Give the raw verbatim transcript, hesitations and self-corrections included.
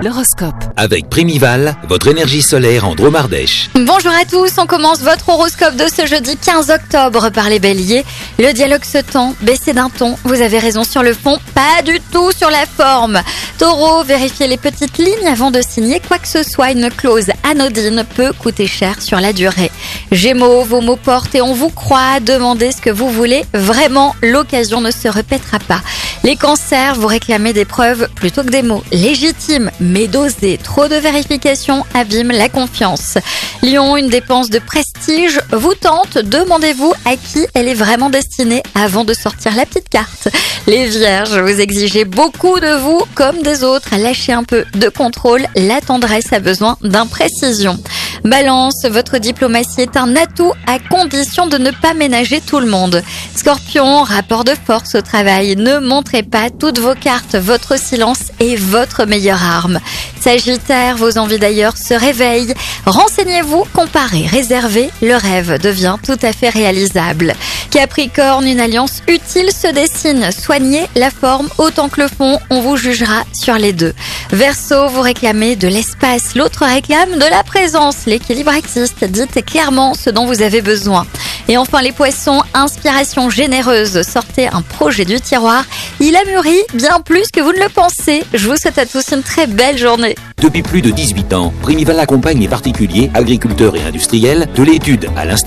L'horoscope. Avec Primival, votre énergie solaire en Drôme-Ardèche. Bonjour à tous, on commence votre horoscope de ce jeudi quinze octobre par les béliers. Le dialogue se tend, baissez d'un ton, vous avez raison sur le fond, pas du tout sur la forme. Taureau, vérifiez les petites lignes avant de signer quoi que ce soit, une clause anodine peut coûter cher sur la durée. Gémeaux, vos mots portent et on vous croit, demandez ce que vous voulez, vraiment l'occasion ne se répétera pas. Les cancers, vous réclamez des preuves plutôt que des mots légitimes, mais dosés. Trop de vérifications abîment la confiance. Lion, une dépense de prestige vous tente, demandez-vous à qui elle est vraiment destinée avant de sortir la petite carte. Les vierges, vous exigez beaucoup de vous comme des autres, lâchez un peu de contrôle, la tendresse a besoin d'imprécision. Balance, votre diplomatie est un atout à condition de ne pas ménager tout le monde. Scorpion, rapport de force au travail, ne montrez pas toutes vos cartes, votre silence est votre meilleure arme. Sagittaire, vos envies d'ailleurs se réveillent, renseignez-vous, comparez, réservez, le rêve devient tout à fait réalisable. Capricorne, une alliance utile se dessine, soignez la forme autant que le fond, on vous jugera sur les deux. Verseau, vous réclamez de l'espace, l'autre réclame de la présence. L'équilibre existe, dites clairement ce dont vous avez besoin. Et enfin les poissons, inspiration généreuse, sortez un projet du tiroir, il a mûri bien plus que vous ne le pensez. Je vous souhaite à tous une très belle journée. Depuis plus de dix-huit ans, Primival accompagne les particuliers, agriculteurs et industriels de l'étude à l'installation